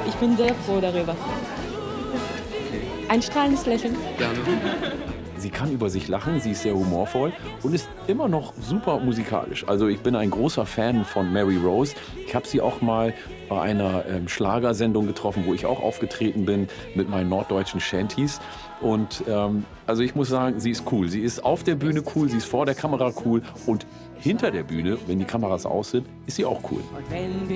Ich bin sehr froh darüber. Ein strahlendes Lächeln. Gerne. Sie kann über sich lachen, sie ist sehr humorvoll und ist immer noch super musikalisch. Also ich bin ein großer Fan von Mary Rose. Ich habe sie auch mal bei einer Schlagersendung getroffen, wo ich auch aufgetreten bin mit meinen norddeutschen Shanties. Und also ich muss sagen, sie ist cool. Sie ist auf der Bühne cool, sie ist vor der Kamera cool und hinter der Bühne, wenn die Kameras aus sind, ist sie auch cool.